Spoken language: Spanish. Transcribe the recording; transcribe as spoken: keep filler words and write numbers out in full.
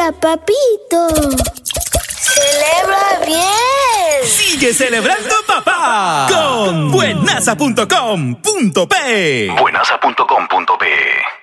Hola, papito. ¡Celebra bien! ¡Sigue celebrando, papá! Con buenaza punto com punto pe. buenaza punto com punto pe